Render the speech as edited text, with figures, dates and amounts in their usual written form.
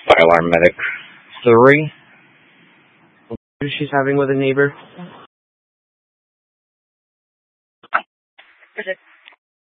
Fire alarm medic 3. What she's having with a neighbor?